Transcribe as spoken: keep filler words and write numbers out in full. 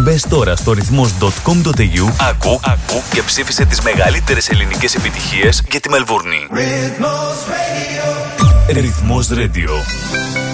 Μπες τώρα στο ρυθμός τελεία κομ τελεία έι γιου, ακού, ακού και ψήφισε τις μεγαλύτερες ελληνικές επιτυχίες για τη Μελβούρνη. Ρυθμός Radio. Ρυθμός Radio.